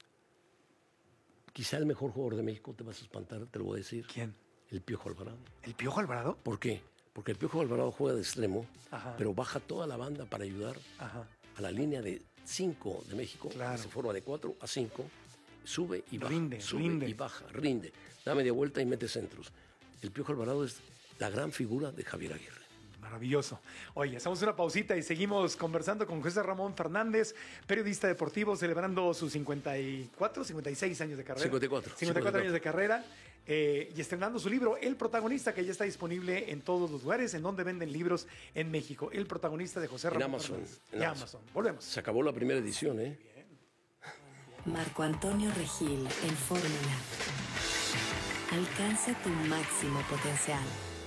Quizá el mejor jugador de México, te vas a espantar, te lo voy a decir. ¿Quién? El Piojo Alvarado. ¿El Piojo Alvarado? ¿Por qué? Porque el Piojo Alvarado juega de extremo, Ajá. pero baja toda la banda para ayudar Ajá. a la línea de cinco de México, claro. que se forma de cuatro a cinco, sube y baja, rinde, sube rinde. y baja, rinde, da media vuelta y mete centros. El Piojo Alvarado es la gran figura de Javier Aguirre. Maravilloso. Oye, hacemos una pausita y seguimos conversando con José Ramón Fernández, periodista deportivo, celebrando sus cincuenta y cuatro, cincuenta y seis años de carrera. cincuenta y cuatro. cincuenta y cuatro años de carrera. Eh, y estrenando su libro, El Protagonista, que ya está disponible en todos los lugares en donde venden libros en México. El Protagonista de José Ramón en Amazon, Fernández. En y Amazon. Amazon. Volvemos. Se acabó la primera edición, ¿eh? Bien. Marco Antonio Regil en Fórmula. Alcanza tu máximo potencial.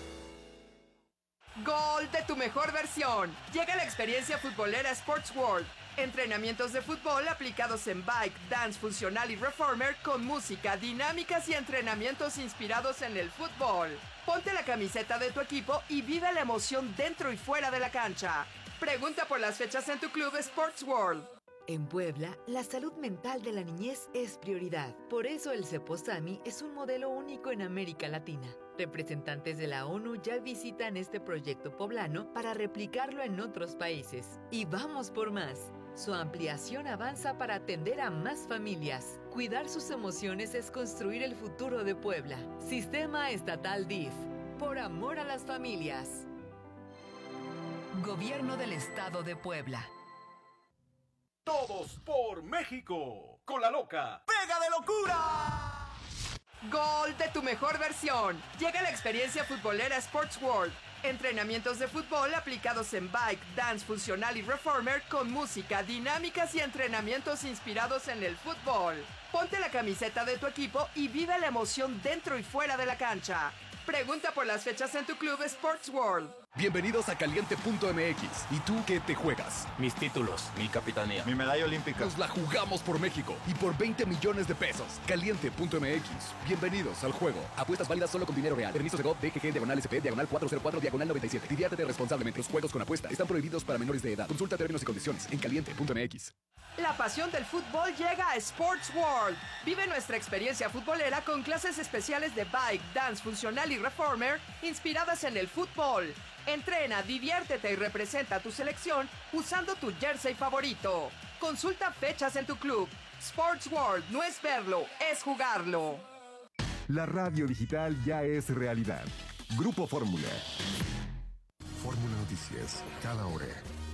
Gol de tu mejor versión. Llega la experiencia futbolera Sports World. Entrenamientos de fútbol aplicados en bike, dance funcional y reformer con música, dinámicas y entrenamientos inspirados en el fútbol. Ponte la camiseta de tu equipo y vive la emoción dentro y fuera de la cancha. Pregunta por las fechas en tu club Sports World. En Puebla, la salud mental de la niñez es prioridad. Por eso el Ceposami es un modelo único en América Latina. Representantes de la ONU ya visitan este proyecto poblano para replicarlo en otros países. Y vamos por más. Su ampliación avanza para atender a más familias. Cuidar sus emociones es construir el futuro de Puebla. Sistema Estatal D I F. Por amor a las familias. Gobierno del Estado de Puebla. Todos por México. Con la loca. ¡Pega de locura! Gol de tu mejor versión. Llega la experiencia futbolera Sports World. Entrenamientos de fútbol aplicados en bike, dance funcional y reformer con música, dinámicas y entrenamientos inspirados en el fútbol. Ponte la camiseta de tu equipo y vive la emoción dentro y fuera de la cancha. Pregunta por las fechas en tu club Sports World. Bienvenidos a Caliente punto M X. ¿Y tú qué te juegas? Mis títulos, mi capitanía, mi medalla olímpica. Nos la jugamos por México y por veinte millones de pesos. Caliente punto M X. Bienvenidos al juego. Apuestas válidas solo con dinero real. Permisos de G O V, D G G, diagonal S P, diagonal cuatro cero cuatro, diagonal noventa y siete. Diviértete responsablemente. Los juegos con apuesta están prohibidos para menores de edad. Consulta términos y condiciones en Caliente punto M X. La pasión del fútbol llega a Sports World. Vive nuestra experiencia futbolera con clases especiales de bike, dance, funcional y reformer inspiradas en el fútbol. Entrena, diviértete y representa a tu selección usando tu jersey favorito. Consulta fechas en tu club. Sports World no es verlo, es jugarlo. La radio digital ya es realidad. Grupo Fórmula. Fórmula Noticias, cada hora.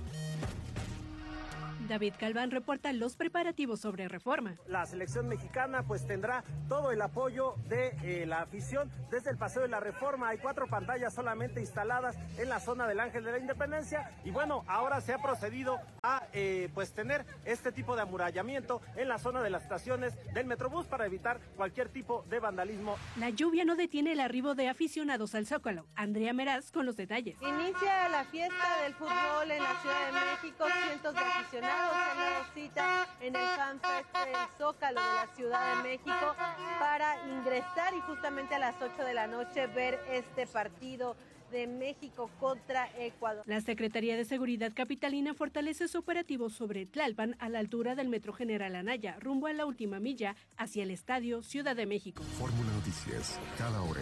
David Galván reporta los preparativos sobre Reforma. La selección mexicana pues tendrá todo el apoyo de eh, la afición desde el Paseo de la Reforma. Hay cuatro pantallas solamente instaladas en la zona del Ángel de la Independencia y bueno, ahora se ha procedido a eh, pues tener este tipo de amurallamiento en la zona de las estaciones del Metrobús para evitar cualquier tipo de vandalismo. La lluvia no detiene el arribo de aficionados al Zócalo. Andrea Meraz con los detalles. Inicia la fiesta del fútbol en la Ciudad de México. Cientos de aficionados se han dado cita en el FanFest del Zócalo de la Ciudad de México para ingresar y justamente a las ocho de la noche ver este partido de México contra Ecuador. La Secretaría de Seguridad Capitalina fortalece su operativo sobre Tlalpan a la altura del Metro General Anaya, rumbo a la última milla hacia el Estadio Ciudad de México. Fórmula Noticias, cada hora.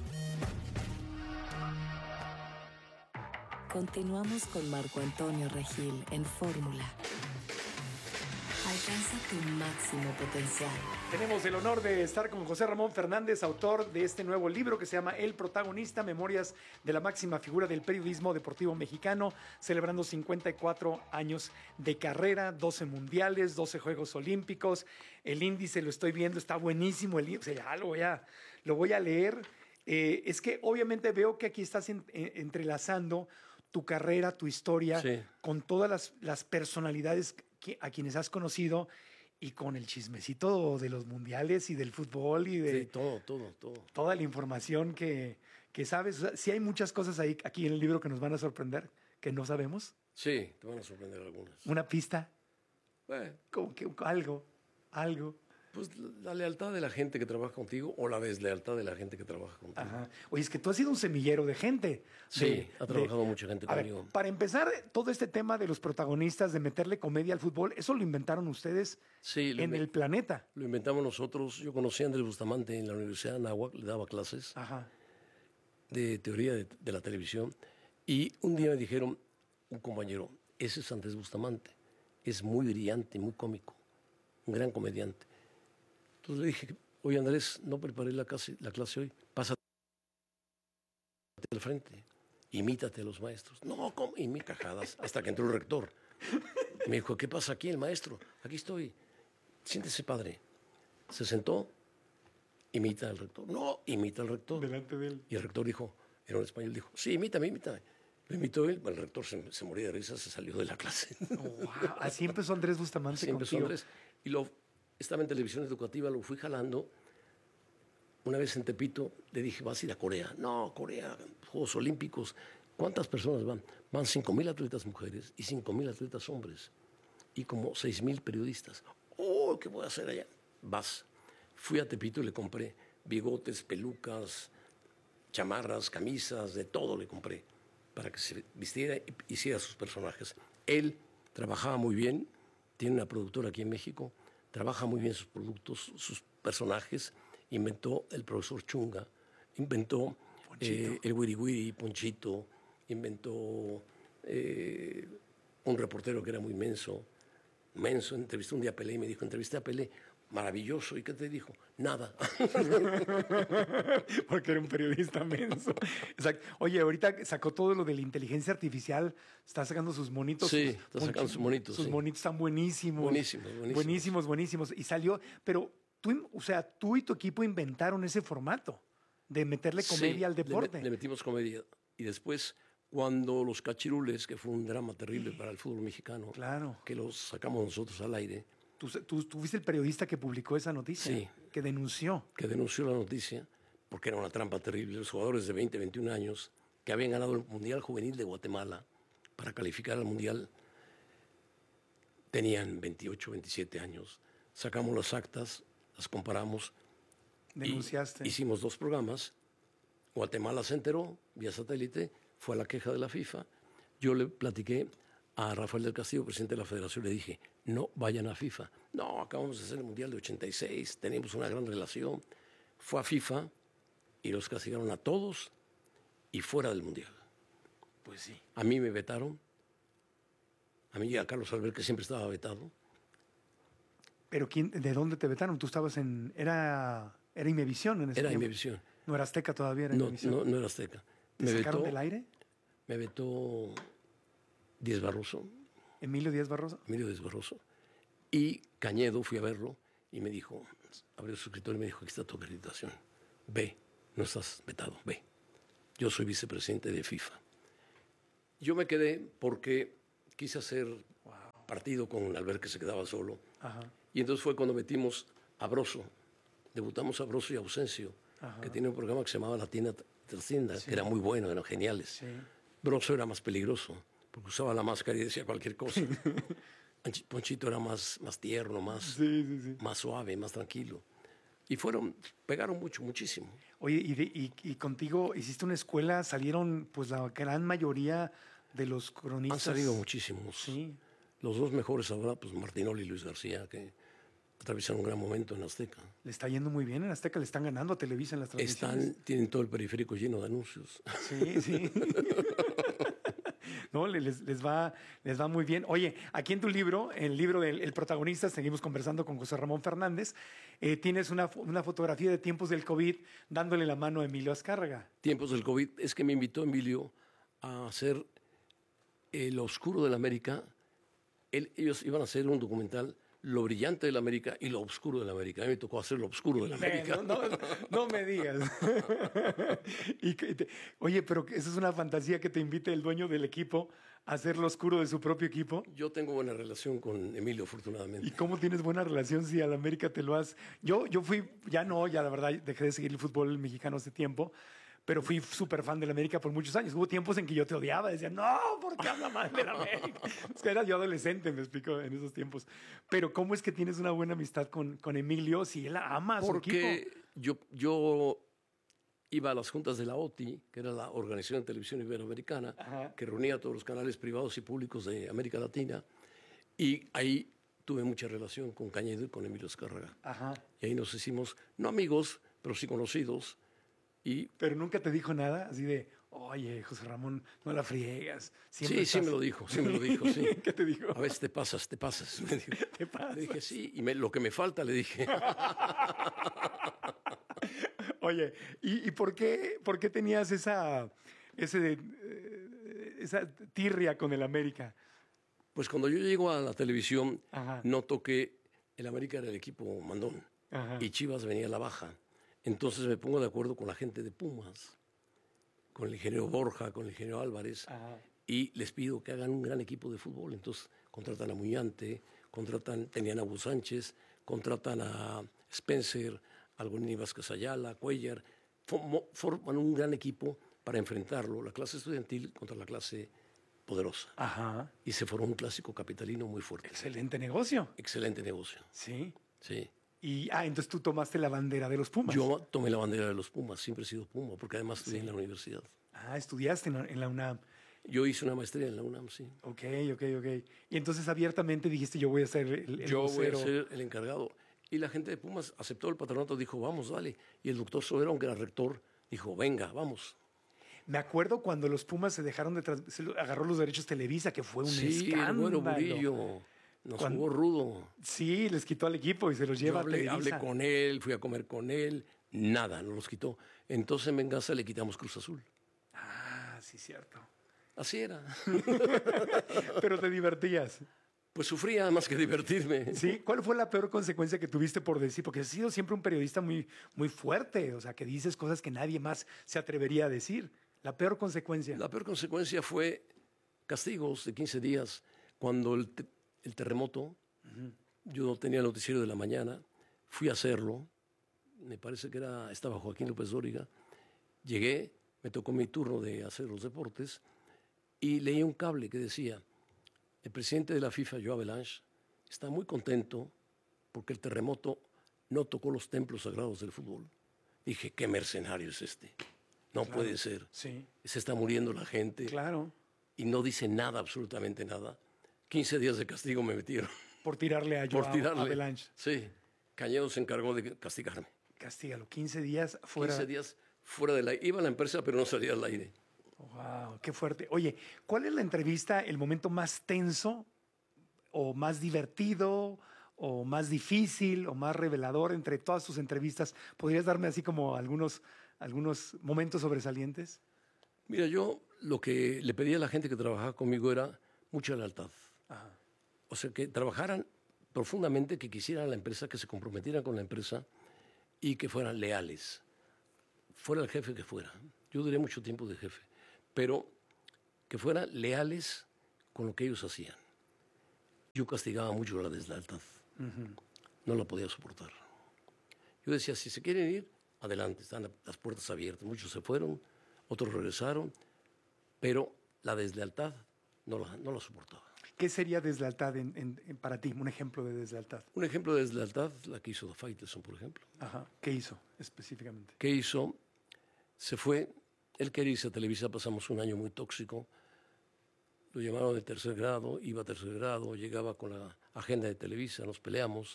Continuamos con Marco Antonio Regil en Fórmula. Alcanza tu máximo potencial. Tenemos el honor de estar con José Ramón Fernández, autor de este nuevo libro que se llama El Protagonista, Memorias de la máxima figura del periodismo deportivo mexicano, celebrando cincuenta y cuatro años de carrera, doce mundiales, doce Juegos Olímpicos. El índice lo estoy viendo, está buenísimo el índice, ya lo voy a, lo voy a leer. Eh, es que obviamente veo que aquí estás en, en, entrelazando tu carrera, tu historia, sí, con todas las, las personalidades que, a quienes has conocido y con el chismecito de los mundiales y del fútbol y de sí, todo, todo, todo. toda la información que, que sabes. O sea, sí hay muchas cosas ahí aquí en el libro que nos van a sorprender, que no sabemos. Sí, te van a sorprender algunas. ¿Una pista? Bueno. Como que algo, algo. Pues la lealtad de la gente que trabaja contigo o la deslealtad de la gente que trabaja contigo. Ajá. Oye, es que tú has sido un semillero de gente. Sí, de, ha trabajado de, mucha gente a conmigo. Ver, para empezar, todo este tema de los protagonistas, de meterle comedia al fútbol, eso lo inventaron ustedes sí, en el planeta. Lo inventamos nosotros. Yo conocí a Andrés Bustamante en la Universidad de Anáhuac, le daba clases Ajá. de teoría de, de la televisión. Y un día me dijeron, un compañero, ese es Andrés Bustamante, es muy brillante, muy cómico, un gran comediante. Entonces le dije, oye Andrés, no preparé la clase, la clase hoy, pásate al frente, imítate a los maestros. No, ¿cómo? Y mi cajadas, hasta que entró el rector. Me dijo, ¿qué pasa aquí el maestro? Aquí estoy, siéntese padre. Se sentó, imita al rector. No, imita al rector. Delante de él. Y el rector dijo, en un español dijo, sí, imítame, imítame. Lo imitó él, el rector se, se moría de risa, se salió de la clase. Oh, wow. Así empezó Andrés Bustamante. Así empezó Andrés. Y lo... Estaba en televisión educativa, lo fui jalando. Una vez en Tepito le dije, vas a ir a Corea. No, Corea, Juegos Olímpicos. ¿Cuántas personas van? Van cinco mil atletas mujeres y cinco mil atletas hombres. Y como seis mil periodistas. Oh, ¿qué voy a hacer allá? Vas. Fui a Tepito y le compré bigotes, pelucas, chamarras, camisas, de todo le compré. Para que se vistiera y hiciera sus personajes. Él trabajaba muy bien. Tiene una productora aquí en México. Trabaja muy bien sus productos, sus personajes. Inventó el profesor Chunga, inventó eh, el Wiri Wiri, Ponchito, inventó eh, un reportero que era muy menso, menso, entrevistó un día a Pelé y me dijo, entrevisté a Pelé, maravilloso, ¿y qué te dijo? Nada. Porque era un periodista menso. Exacto. Oye, ahorita sacó todo lo de la inteligencia artificial, está sacando sus monitos. Sí, sus, está sacando sus monitos. Sus sí. monitos están buenísimos. Buenísimos, buenísimos. Buenísimos, buenísimos. Y salió, pero tú, o sea, tú y tu equipo inventaron ese formato de meterle comedia sí, al deporte. Le, le metimos comedia. Y después, cuando Los Cachirules, que fue un drama terrible para el fútbol mexicano, claro, que los sacamos nosotros al aire. Tú, tú, tú fuiste el periodista que publicó esa noticia, sí, que denunció. Que denunció la noticia, porque era una trampa terrible. Los jugadores de veinte, veintiún años que habían ganado el Mundial Juvenil de Guatemala para calificar al Mundial. Tenían veintiocho, veintisiete años. Sacamos las actas, las comparamos. Denunciaste. Hicimos dos programas. Guatemala se enteró, vía satélite, fue a la queja de la FIFA. Yo le platiqué a Rafael del Castillo, presidente de la Federación, le dije, no vayan a FIFA. No, acabamos de hacer el Mundial de ochenta y seis, tenemos una gran relación. Fue a FIFA y los castigaron a todos y fuera del Mundial. Pues sí. A mí me vetaron. A mí y a Carlos Albert, que siempre estaba vetado. ¿Pero quién, de dónde te vetaron? Tú estabas en... Era, era Imevisión en ese Era tiempo. Imevisión. No era Azteca todavía, era No, Imevisión. no, no era Azteca. ¿Te Me sacaron vetó, del aire? Me vetó Díaz Barroso. ¿Emilio Díaz Barroso? Emilio Díaz Barroso. Y Cañedo, fui a verlo y me dijo, abrió su escritorio y me dijo, aquí está tu acreditación. Ve, no estás vetado, ve. Yo soy vicepresidente de FIFA. Yo me quedé porque quise hacer wow. partido con Albert, que se quedaba solo. Ajá. Y entonces fue cuando metimos a Broso. Debutamos a Broso y a Ausencio, Ajá. que tenía un programa que se llamaba La Tienda Trascienda, sí. que era muy bueno, eran geniales. Sí. Broso era más peligroso, porque usaba la máscara y decía cualquier cosa. Ponchito era más, más tierno, más, sí, sí, sí. más suave, más tranquilo. Y fueron, pegaron mucho, muchísimo. Oye, y, de, y, y contigo hiciste una escuela, salieron pues la gran mayoría de los cronistas. Han salido muchísimos. Sí. Los dos mejores ahora, pues Martinoli y Luis García, que atravesaron un gran momento en Azteca. Le está yendo muy bien en Azteca, le están ganando a Televisa en las transmisiones. Están, tienen todo el periférico lleno de anuncios. Sí, sí. No, les, les, va, les va muy bien. Oye, aquí en tu libro, el libro del el protagonista, seguimos conversando con José Ramón Fernández, eh, tienes una, una fotografía de tiempos del COVID dándole la mano a Emilio Azcárraga. Tiempos del COVID, es que me invitó Emilio a hacer El Oscuro de la América. Él, ellos iban a hacer un documental, Lo Brillante de la América y Lo Oscuro de la América. A mí me tocó hacer Lo Oscuro de la América. No, no, no me digas. y que te, oye, pero eso es una fantasía, que te invite el dueño del equipo a hacer Lo Oscuro de su propio equipo. Yo tengo buena relación con Emilio, afortunadamente. ¿Y cómo tienes buena relación si a la América te lo has...? Yo, yo fui, ya no, ya la verdad dejé de seguir el fútbol mexicano hace tiempo, pero fui súper fan de la América por muchos años. Hubo tiempos en que yo te odiaba, decía, no, ¿por qué habla mal de la América? Es que era yo adolescente, me explico, en esos tiempos. Pero ¿cómo es que tienes una buena amistad con, con Emilio si él ama a su equipo? Porque yo, yo iba a las juntas de la O T I, que era la Organización de Televisión Iberoamericana, Ajá. que reunía a todos los canales privados y públicos de América Latina, y ahí tuve mucha relación con Cañedo y con Emilio Azcárraga. Ajá. Y ahí nos hicimos, no amigos, pero sí conocidos. Y, pero nunca te dijo nada así de, oye, José Ramón, no la friegas. Sí, estás... sí me lo dijo, sí me lo dijo, sí. ¿Qué te dijo? A veces te pasas, te pasas. Me dijo. ¿Te pasas? Le dije, sí, y me, lo que me falta, le dije. Oye, ¿y, y por, qué, por qué tenías esa, ese, eh, esa tirria con el América? Pues cuando yo llego a la televisión, Ajá. noto que el América era el equipo mandón. Ajá. Y Chivas venía a la baja. Entonces me pongo de acuerdo con la gente de Pumas, con el ingeniero Borja, con el ingeniero Álvarez, Ajá. y les pido que hagan un gran equipo de fútbol. Entonces contratan a Muñante, contratan, tenían a Hugo Sánchez, contratan a Spencer, a Algonini Vázquez Ayala, a Cuellar, forman un gran equipo para enfrentarlo, la clase estudiantil contra la clase poderosa. Ajá. Y se formó un clásico capitalino muy fuerte. Excelente negocio. Excelente negocio. Sí. Sí. Y, ah, entonces tú tomaste la bandera de los Pumas. Yo tomé la bandera de los Pumas, siempre he sido Puma, porque además estudié sí. en la universidad. Ah, estudiaste en la, en la UNAM. Yo hice una maestría en la UNAM, sí. Ok, ok, ok. Y entonces abiertamente dijiste, yo voy a ser el, el Yo vocero. voy a ser el encargado. Y la gente de Pumas aceptó el patronato, dijo, vamos, dale. Y el doctor Soberón, que era rector, dijo, venga, vamos. Me acuerdo cuando los Pumas se dejaron de... Trans- se agarró los derechos Televisa, que fue un sí, escándalo. Sí, el Güero Murillo. Nos Cuando, jugó rudo. Sí, les quitó al equipo y se los lleva Yo hablé, a Televisa. Hablé con él, fui a comer con él, nada, nos los quitó. Entonces en venganza le quitamos Cruz Azul. Ah, sí, cierto. Así era. Pero te divertías. Pues sufría más que divertirme. Sí, ¿cuál fue la peor consecuencia que tuviste por decir? Porque has sido siempre un periodista muy, muy fuerte, o sea, que dices cosas que nadie más se atrevería a decir. La peor consecuencia. La peor consecuencia fue castigos de quince días cuando el... Te- El terremoto, uh-huh. yo no tenía el noticiero de la mañana, fui a hacerlo, me parece que era, estaba Joaquín López Dóriga, llegué me tocó mi turno de hacer los deportes y leí un cable que decía, el presidente de la FIFA, Joao Belange, está muy contento porque el terremoto no tocó los templos sagrados del fútbol. Dije, qué mercenario es este. No Claro, puede ser. sí. Se está muriendo la gente. Claro. Y no dice nada, absolutamente nada. quince días de castigo me metieron. Por tirarle a Por Joao tirarle. Avalanche. Sí. Cañedo se encargó de castigarme. Castígalo. quince días fuera. quince días fuera del aire. Iba a la empresa, pero no salía al aire. Wow, qué fuerte. Oye, ¿cuál es la entrevista, el momento más tenso o más divertido o más difícil o más revelador entre todas tus entrevistas? ¿Podrías darme así como algunos, algunos momentos sobresalientes? Mira, yo lo que le pedía a la gente que trabajaba conmigo era mucha lealtad. Ajá. O sea, que trabajaran profundamente, que quisieran la empresa, que se comprometieran con la empresa y que fueran leales. Fuera el jefe que fuera. Yo duré mucho tiempo de jefe. Pero que fueran leales con lo que ellos hacían. Yo castigaba mucho la deslealtad. Uh-huh. No la podía soportar. Yo decía, si se quieren ir, adelante, están las puertas abiertas. Muchos se fueron, otros regresaron, pero la deslealtad no la, no la soportaba. ¿Qué sería deslealtad en, en, en, para ti? Un ejemplo de deslealtad. Un ejemplo de deslealtad, la que hizo Faitelson, por ejemplo. Ajá. ¿Qué hizo específicamente? ¿Qué hizo? Se fue, él quería irse a Televisa, pasamos un año muy tóxico. Lo llamaron de tercer grado, iba a tercer grado, llegaba con la agenda de Televisa, nos peleamos,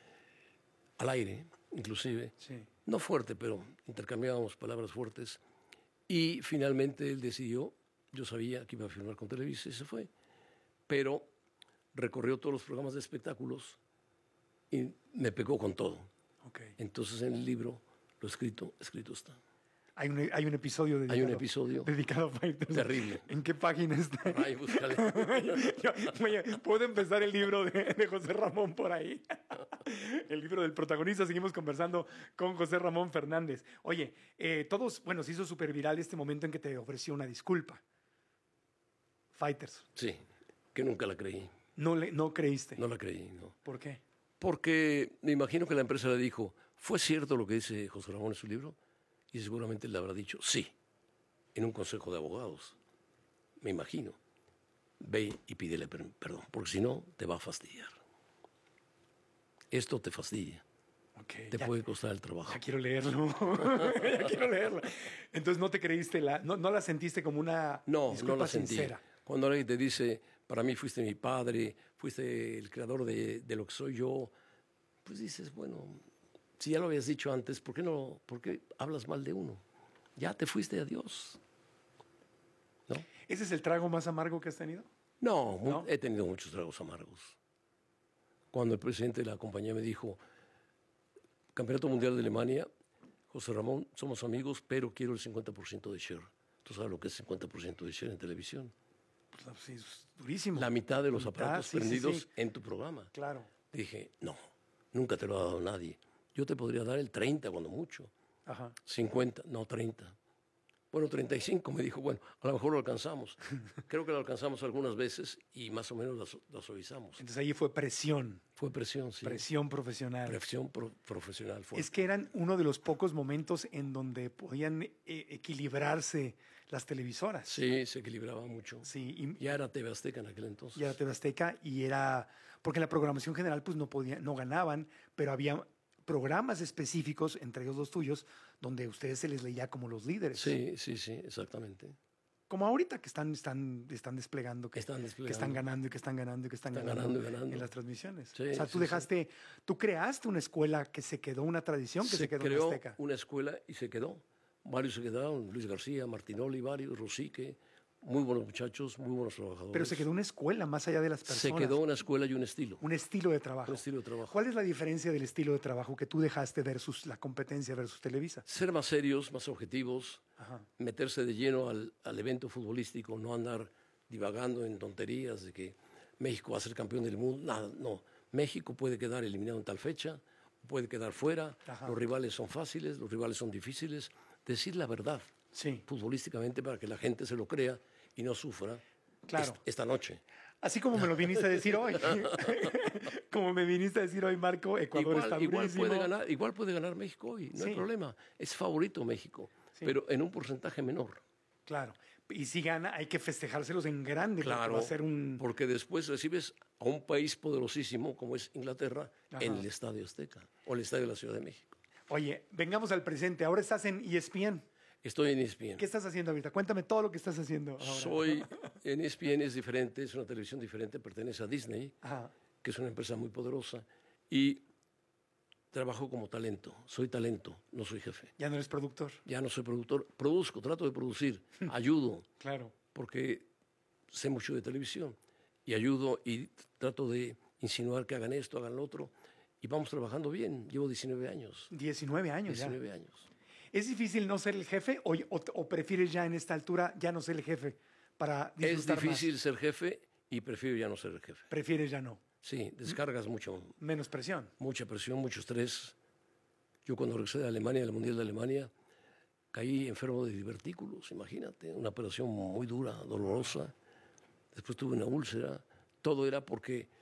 al aire, inclusive. Sí. No fuerte, pero intercambiábamos palabras fuertes. Y finalmente él decidió, yo sabía que iba a firmar con Televisa y se fue. Pero recorrió todos los programas de espectáculos y me pegó con todo. Okay. Entonces en el libro, lo escrito, escrito está. Hay un, hay un episodio dedicado, hay un episodio dedicado a Faitelson. Terrible. ¿En qué página está? Ay, búscale. Yo, oye, puedo empezar el libro de, de José Ramón por ahí. El libro del protagonista. Seguimos conversando con José Ramón Fernández. Oye, eh, todos, bueno, se hizo súper viral este momento en que te ofreció una disculpa. Faitelson. Sí, que nunca la creí. ¿No, le, no creíste? No la creí, no. ¿Por qué? Porque me imagino que la empresa le dijo, ¿fue cierto lo que dice José Ramón en su libro? Y seguramente le habrá dicho, sí, en un consejo de abogados. Me imagino. Ve y pídele per- perdón, porque si no, te va a fastidiar. Esto te fastidia. Okay, te ya, puede costar el trabajo. Ya quiero leerlo. Ya quiero leerlo. Entonces, ¿no te creíste la, no, no la sentiste como una no, disculpa no la sentí. sincera? Cuando alguien te dice, para mí fuiste mi padre, fuiste el creador de, de lo que soy yo, pues dices, bueno, si ya lo habías dicho antes, ¿por qué no, por qué hablas mal de uno? Ya te fuiste a Dios. ¿No? ¿Ese es el trago más amargo que has tenido? No, ¿No? He tenido muchos tragos amargos. Cuando el presidente de la compañía me dijo, Campeonato Mundial de Alemania, José Ramón, somos amigos, pero quiero el cincuenta por ciento de share. ¿Tú sabes lo que es cincuenta por ciento de share en televisión? Pues, sí, es durísimo. La mitad de los mitad, aparatos sí, prendidos sí, sí. en tu programa. Claro. Dije, no, nunca te lo ha dado nadie. Yo te podría dar el treinta cuando mucho. Ajá. cincuenta, no, treinta. Bueno, treinta y cinco me dijo, bueno, a lo mejor lo alcanzamos. Creo que lo alcanzamos algunas veces y más o menos lo, lo suavizamos. Entonces ahí fue presión. Fue presión, sí. Presión profesional. Presión pro, profesional. Fuerte. Es que eran uno de los pocos momentos en donde podían eh, equilibrarse las televisoras. Sí, se equilibraba mucho. Sí. Y, ya era T V Azteca en aquel entonces. Ya era T V Azteca y era... Porque en la programación general pues no, podía, no ganaban, pero había programas específicos, entre ellos los tuyos, donde a ustedes se les leía como los líderes. Sí, sí, sí, exactamente. Como ahorita que están, están, están desplegando, que están desplegando, que están ganando y que están ganando y que están, están ganando, ganando, ganando en las transmisiones. Sí, o sea, tú sí, dejaste, sí. tú creaste una escuela que se quedó, una tradición que se, se quedó creó en Azteca. Una escuela y se quedó. Varios se quedaron, Luis García, Martinoli, varios, Rosique, muy buenos muchachos, muy buenos trabajadores. Pero se quedó una escuela más allá de las personas. Se quedó una escuela y un estilo. Un estilo de trabajo. Un estilo de trabajo. ¿Cuál es la diferencia del estilo de trabajo que tú dejaste versus la competencia versus Televisa? Ser más serios, más objetivos, Ajá. meterse de lleno al, al evento futbolístico, no andar divagando en tonterías de que México va a ser campeón del mundo. Nada, no. México puede quedar eliminado en tal fecha, puede quedar fuera, Ajá. los rivales son fáciles, los rivales son difíciles. Decir la verdad, sí. futbolísticamente, para que la gente se lo crea y no sufra claro. esta noche. Así como me lo viniste a decir hoy. Como me viniste a decir hoy, Marco, Ecuador igual, está igual durísimo. puede ganar, igual puede ganar México hoy, no Sí. hay problema. Es favorito México, Sí. pero en un porcentaje menor. Claro. Y si gana, hay que festejárselos en grande. porque Claro, va a ser un... porque después recibes a un país poderosísimo como es Inglaterra Ajá. en el Estadio Azteca o el Estadio de la Ciudad de México. Oye, vengamos al presente. Ahora estás en E S P N. Estoy en E S P N. ¿Qué estás haciendo ahorita? Cuéntame todo lo que estás haciendo ahora. Soy en E S P N, es diferente, es una televisión diferente, pertenece a Disney, Ajá. que es una empresa muy poderosa, y trabajo como talento. Soy talento, no soy jefe. Ya no eres productor. Ya no soy productor. Produzco, trato de producir, ayudo, Claro. porque sé mucho de televisión, y ayudo y trato de insinuar que hagan esto, hagan lo otro, y vamos trabajando bien. Llevo diecinueve años. diecinueve años diecinueve ya. años. ¿Es difícil no ser el jefe o, o- o prefieres ya en esta altura ya no ser el jefe para Es disfrutar difícil más? ser jefe y prefiero ya no ser el jefe. Prefieres ya no. Sí, descargas mucho, Menos presión. mucha presión, mucho estrés. Yo cuando regresé de Alemania, del Mundial de Alemania, caí enfermo de divertículos, imagínate, una operación muy dura, dolorosa. Después tuve una úlcera. Todo era porque